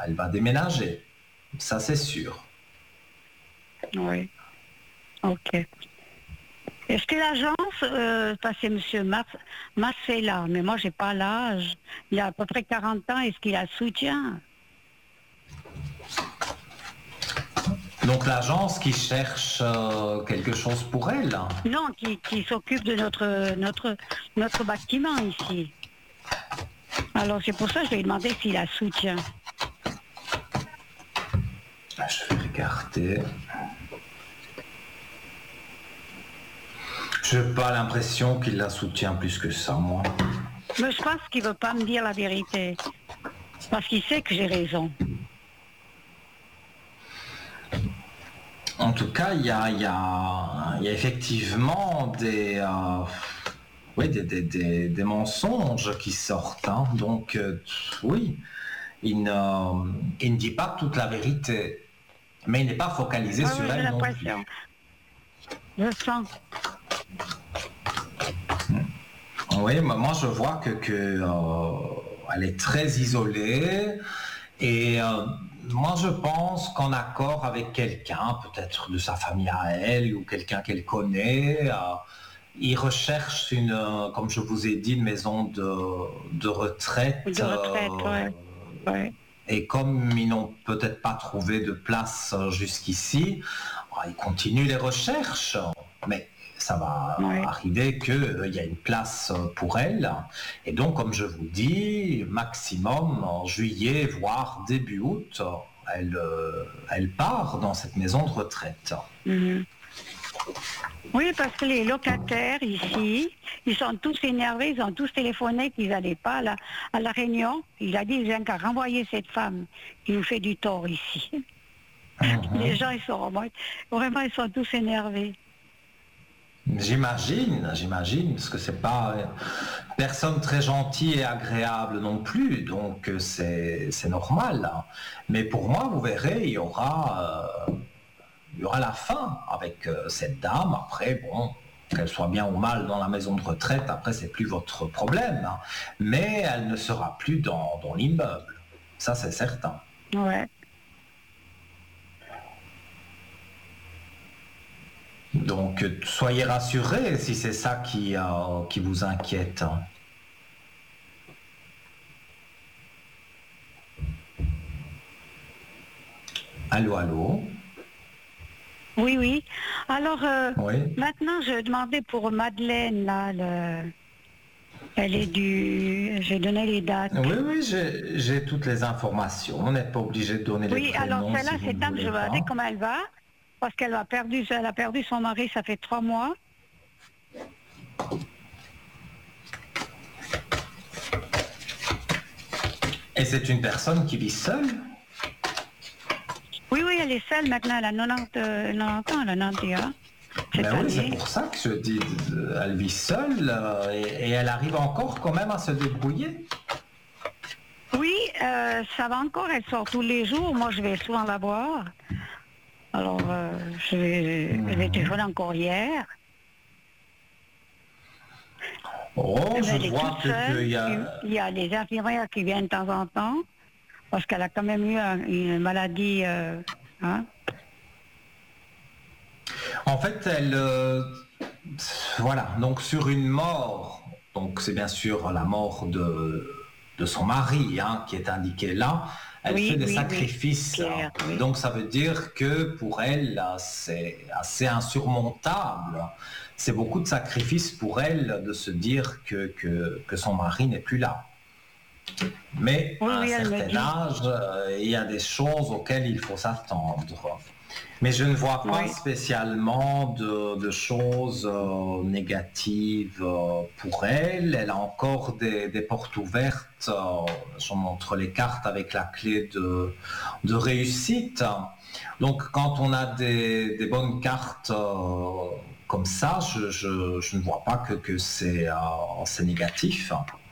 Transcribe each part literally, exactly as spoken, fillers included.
elle va déménager. Ça, c'est sûr. Oui. Ok. Est-ce que l'agence, euh, parce que c'est monsieur Mas, Marcella, mais moi j'ai pas l'âge, il a à peu près quarante ans, est-ce qu'il a le soutien? Donc l'agence qui cherche euh, quelque chose pour elle. Non, qui, qui s'occupe de notre, notre, notre bâtiment ici. Alors c'est pour ça que je lui ai demandé s'il a le soutien. Je vais regarder. Je n'ai pas l'impression qu'il la soutient plus que ça, moi. Mais je pense qu'il ne veut pas me dire la vérité. Parce qu'il sait que j'ai raison. En tout cas, il y a, il y a, il y a effectivement des, euh, oui, des, des, des, des mensonges qui sortent. Hein. Donc, euh, oui, il ne, il ne dit pas toute la vérité. Mais il n'est pas focalisé Ah sur oui, j'ai elle non plus. l'impression. Je sens. Oui, moi je vois que, que euh, elle est très isolée et euh, moi je pense qu'en accord avec quelqu'un, peut-être de sa famille à elle ou quelqu'un qu'elle connaît, euh, il recherche une, euh, comme je vous ai dit, une maison de, de retraite. De retraite, euh, ouais. Ouais. Et comme ils n'ont peut-être pas trouvé de place jusqu'ici, ils continuent les recherches. Mais ça va Ouais. arriver qu'il euh, y a une place pour elle. Et donc, comme je vous dis, maximum en juillet, voire début août, elle, euh, elle part dans cette maison de retraite. Mm-hmm. Oui, parce que les locataires ici, ils sont tous énervés, ils ont tous téléphoné qu'ils n'allaient pas à la, à la réunion. Il a dit, il vient qu'à renvoyer cette femme qui nous fait du tort ici. Mm-hmm. Les gens, ils sont vraiment, vraiment, ils sont tous énervés. J'imagine, j'imagine, parce que c'est pas personne très gentille et agréable non plus, donc c'est, c'est normal. Mais pour moi, vous verrez, il y aura, euh, il y aura la fin avec euh, cette dame. Après, bon, qu'elle soit bien ou mal dans la maison de retraite, après c'est plus votre problème. Hein. Mais elle ne sera plus dans, dans l'immeuble, ça c'est certain. Ouais. Donc, soyez rassurés si c'est ça qui, euh, qui vous inquiète. Allô, allô? Oui, oui. Alors, euh, oui. maintenant, je demandais pour Madeleine, là, le... elle est du... J'ai donné les dates. Oui, oui, j'ai, j'ai toutes les informations. On n'est pas obligé de donner oui, les prénoms. Oui, alors celle-là, si cette dame, je vais regarder comment elle va. Parce qu'elle a perdu, elle a perdu son mari, ça fait trois mois. Et c'est une personne qui vit seule? Oui, oui, elle est seule maintenant, elle a quatre-vingt-dix ans, elle a quatre-vingt-dix ans. Ben oui, c'est pour ça que je dis, elle vit seule euh, et, et elle arrive encore quand même à se débrouiller. Oui, euh, ça va encore, elle sort tous les jours, moi je vais souvent la voir. Alors, euh, je vais, mmh. je vais téléphoner encore hier. Oh, je elle vois qu'il y a... Il y a des infirmières qui viennent de temps en temps, parce qu'elle a quand même eu une maladie... Euh, hein? En fait, elle... Euh, voilà, donc sur une mort, donc c'est bien sûr la mort de, de son mari hein, qui est indiquée là, elle oui, fait des oui, sacrifices. Oui, Pierre, oui. Donc ça veut dire que pour elle, c'est assez insurmontable. C'est beaucoup de sacrifices pour elle de se dire que, que, que son mari n'est plus là. Mais oui, à un oui, certain âge, euh, il y a des choses auxquelles il faut s'attendre. Mais je ne vois pas oui. spécialement de, de choses euh, négatives euh, pour elle. Elle a encore des, des portes ouvertes. Euh, je montre les cartes avec la clé de, de réussite. Donc quand on a des, des bonnes cartes euh, comme ça, je, je, je ne vois pas que, que c'est, euh, c'est négatif.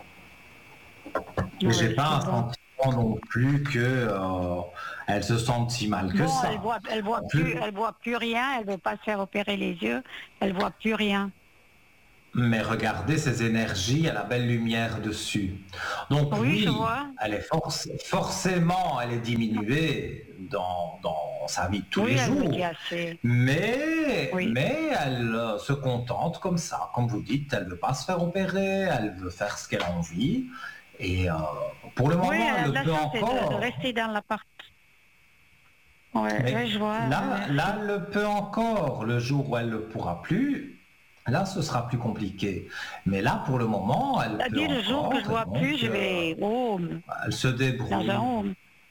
Mais je n'ai pas un sentiment non plus que euh, elle se sente si mal que bon, ça. Elle voit, elle voit plus, elle voit plus rien. Elle veut pas se faire opérer les yeux. Elle voit plus rien. mais regardez ces énergies à la belle lumière dessus. Donc Oui, je oui, vois. elle est forc- forcément, elle est diminuée dans, dans sa vie de tous Oui, les elle me dit jours, assez. mais, Oui. mais elle euh, se contente comme ça. Comme vous dites, elle ne veut pas se faire opérer, elle veut faire ce qu'elle a envie. Et euh, pour le Oui, moment, elle elle a de le la peut chance de, de encore. rester dans l'appart. Ouais, ouais, Mais je vois. là, là, Merci. elle le peut encore. Le jour où elle ne le pourra plus, là, ce sera plus compliqué. Mais là, pour le moment, elle peut C'est-à-dire le jour que je encore. Et vois plus, donc, je euh, vais au home, elle se dans un débrouille. home.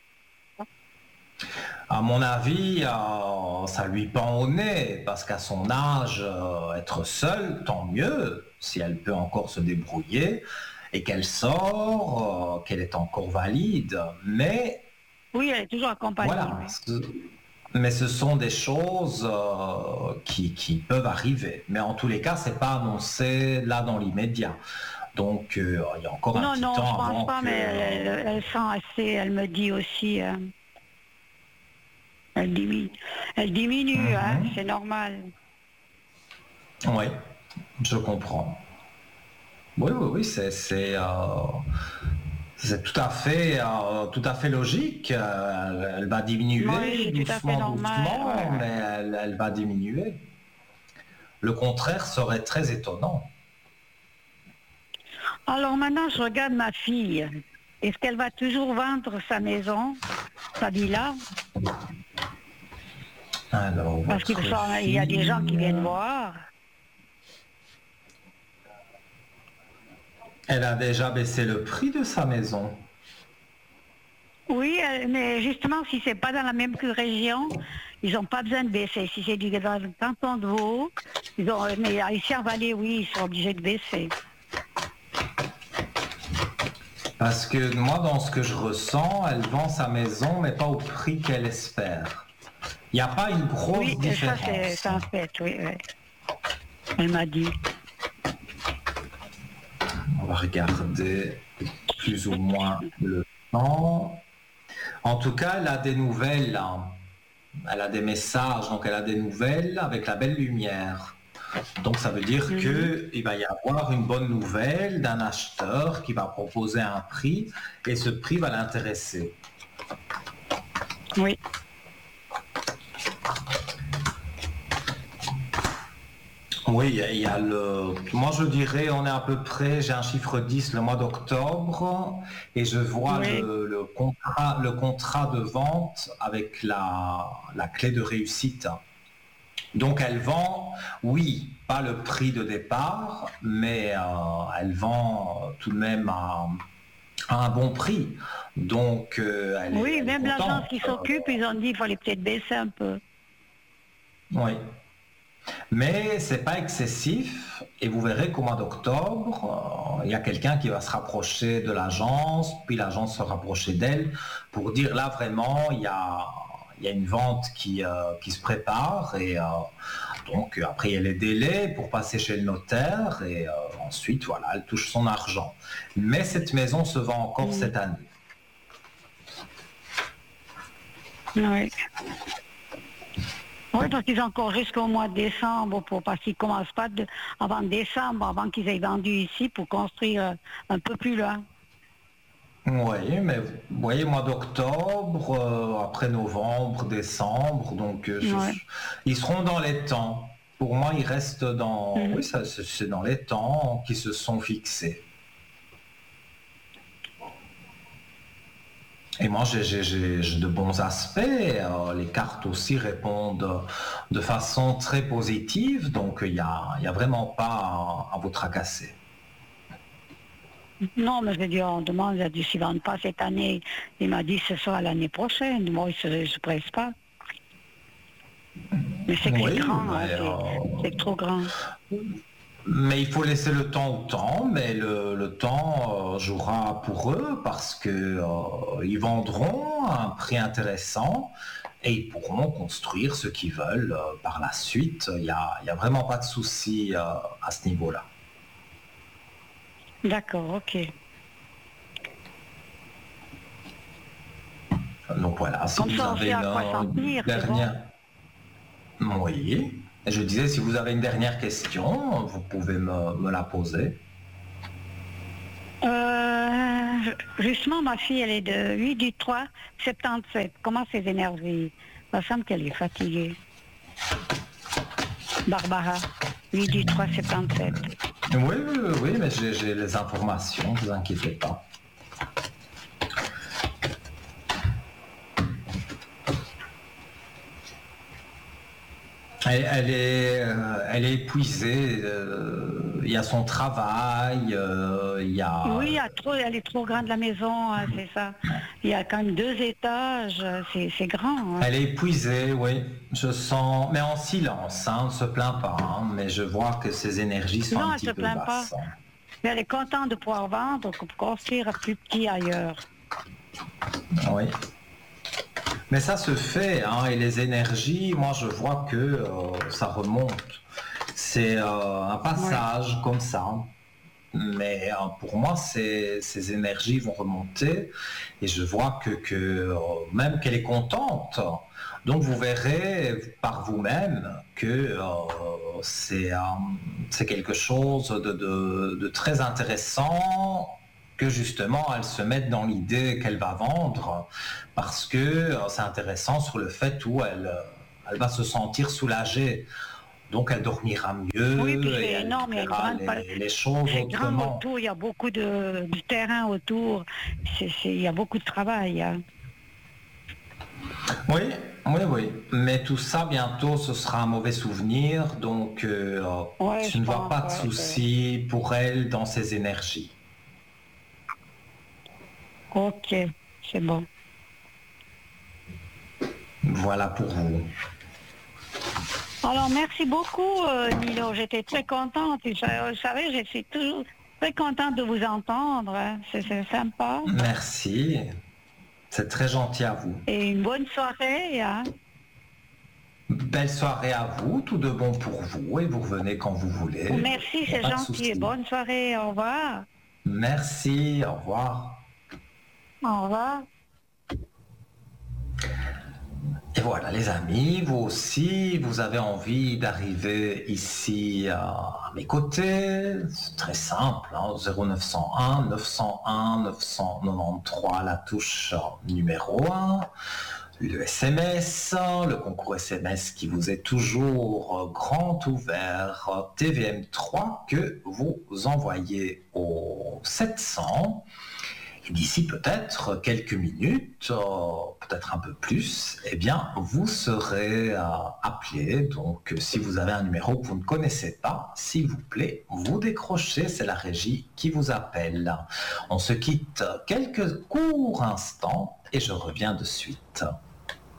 À mon avis, euh, ça lui pend au nez, parce qu'à son âge, euh, être seule, tant mieux, si elle peut encore se débrouiller, et qu'elle sort, euh, qu'elle est encore valide. Mais Oui, elle est toujours accompagnée, voilà, oui. ce- mais ce sont des choses euh, qui, qui peuvent arriver. Mais en tous les cas, c'est pas annoncé là dans l'immédiat. Donc, euh, il y a encore un Non, petit non, je temps pense avant pas, que... mais elle, elle- elle sent assez, elle me dit aussi, euh, elle diminue, elle diminue, hein, Mhm. c'est normal. Oui, je comprends. Oui, oui, oui, c'est c'est, euh, c'est tout à fait euh, tout à fait logique. Euh, elle va Oui, diminuer c'est tout à fait doucement, normal, ouais, doucement, mais ouais. elle, elle va diminuer. Le contraire serait très étonnant. Alors maintenant, je regarde ma fille. Est-ce qu'elle va toujours vendre sa maison, sa villa? Alors, Parce qu'il votre sont- il y a des gens qui fille, viennent voir. elle a déjà baissé le prix de sa maison. Oui, euh, mais justement, si c'est pas dans la même que région, ils n'ont pas besoin de baisser. Si c'est du dans le canton de Vaud, ils ont, mais ici en Valais, oui, ils sont obligés de baisser. Parce que moi, dans ce que je ressens, elle vend sa maison, mais pas au prix qu'elle espère. Il n'y a pas une Oui, grosse et ça c'est différence. c'est un fait, oui, oui. Elle m'a dit. On va regarder plus ou moins le temps. En tout cas, elle a des nouvelles, hein. Elle a des messages, donc elle a des nouvelles avec la belle lumière. Donc ça veut dire Mhm. qu'il va y avoir une bonne nouvelle d'un acheteur qui va proposer un prix et ce prix va l'intéresser. Oui. Oui, il y, a, il y a le... Moi, je dirais, on est à peu près, j'ai un chiffre dix le mois d'octobre et je vois Oui. le, le contrat, le contrat de vente avec la, la clé de réussite. Donc, elle vend, oui, pas le prix de départ, mais euh, elle vend tout de même à, à un bon prix. Donc, euh, elle, est, Oui, elle est même l'agence contente. qui s'occupe, ils ont dit qu'il fallait peut-être baisser un peu. Oui. Mais c'est pas excessif et vous verrez qu'au mois d'octobre, euh, il y a quelqu'un qui va se rapprocher de l'agence, puis l'agence se rapprocher d'elle pour dire là vraiment il y a, il y a une vente qui, euh, qui se prépare et euh, donc après il y a les délais pour passer chez le notaire et euh, ensuite voilà elle touche son argent. Mais cette maison se vend encore Mhm. cette année. Oui. Oui, parce qu'ils ont encore jusqu'au mois de décembre, pour, parce qu'ils ne commencent pas de, avant décembre, avant qu'ils aient vendu ici pour construire euh, un peu plus loin. Oui, mais vous voyez, mois d'octobre, euh, après novembre, décembre, donc euh, je- Ouais. ils seront dans les temps. Pour moi, ils restent dans, Mhm. oui, ça, c'est c'est dans les temps qui se sont fixés. Et moi, j'ai j'ai- j'ai- j'ai de bons aspects. euh, les cartes aussi répondent de façon très positive, donc il n'y a, il y a vraiment pas à, à vous tracasser. Non, mais je veux dire, on demande, il a dit, s'ils ne vendent pas cette année, il m'a dit, ce sera l'année prochaine. Moi, je ne presse pas. Mais c'est que c'est Oui, grand, hein, mais c'est c'est euh, trop grand. Mais il faut laisser le temps au temps, mais le, le temps euh, jouera pour eux parce que euh, ils vendront à un prix intéressant et ils pourront construire ce qu'ils veulent euh, par la suite. Il n'y a, il y a vraiment pas de souci euh, à ce niveau-là. D'accord, ok. Donc voilà, si Comme vous ça, on avez sait une à quoi euh, s'en tenir, c'est bon. dernière... Oui. Et je disais, si vous avez une dernière question, vous pouvez me, me la poser. Euh, justement, ma fille, elle est de huit du trois, soixante-dix-sept. Comment ses énergies? Il me semble qu'elle est fatiguée. Barbara, huit du trois, soixante-dix-sept. Oui, oui, oui, mais j'ai, j'ai les informations, ne vous inquiétez pas. Elle, elle, est, euh, elle est épuisée, euh, il y a son travail, euh, il y a... Oui, il y a trop, elle est trop grande la maison, hein, c'est ça. Il y a quand même deux étages, c'est, c'est grand. Hein. Elle est épuisée, oui, je sens, mais en silence, hein, on ne se plaint pas, hein, mais je vois que ses énergies sont non, un petit peu basses. Non, elle ne se plaint pas. Mais elle est contente de pouvoir vendre pour construire plus petit ailleurs. Oui. Mais ça se fait, hein, et les énergies, moi je vois que euh, ça remonte. C'est euh, un passage oui. comme ça. Mais euh, pour moi, ces, ces énergies vont remonter et je vois que, que euh, même qu'elle est contente. Donc vous verrez par vous-même que euh, c'est, euh, c'est quelque chose de, de, de très intéressant, que justement elle se mette dans l'idée qu'elle va vendre, parce que euh, c'est intéressant sur le fait où elle, elle va se sentir soulagée. Donc elle dormira mieux, oui, puis c'est et elle énorme, verra il y a une les, les choses c'est autrement. Grand autour, il y a beaucoup de, de terrain autour, c'est, c'est, il y a beaucoup de travail. Hein. Oui, oui, oui. Mais tout ça, bientôt, ce sera un mauvais souvenir, donc euh, ouais, je ne vois pense, pas de ouais, souci ouais. pour elle dans ses énergies. Ok, c'est bon. Voilà pour vous. Alors, merci beaucoup, euh, Nilo. J'étais très contente. Vous savez, je suis toujours très contente de vous entendre. Hein. C'est, c'est sympa. Merci. C'est très gentil à vous. Et une bonne soirée. Hein. Belle soirée à vous. Tout de bon pour vous. Et vous revenez quand vous voulez. Merci, c'est gentil. Bonne soirée. Au revoir. Merci. Au revoir. Au revoir. Et voilà les amis, vous aussi, vous avez envie d'arriver ici à mes côtés, c'est très simple, hein, zéro neuf cent un neuf cent un neuf cent quatre-vingt-treize, la touche numéro un, le S M S, le concours S M S qui vous est toujours grand ouvert, T V M trois que vous envoyez au sept cents. Et d'ici peut-être quelques minutes, euh, peut-être un peu plus, eh bien, vous serez euh, appelé. Donc, si vous avez un numéro que vous ne connaissez pas, s'il vous plaît, vous décrochez, c'est la régie qui vous appelle. On se quitte quelques courts instants et je reviens de suite.